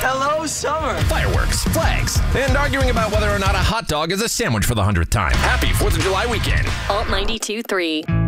Hello, summer. Fireworks, flags, and arguing about whether or not a hot dog is a sandwich for the 100th time. Happy 4th of July weekend. Alt 92.3.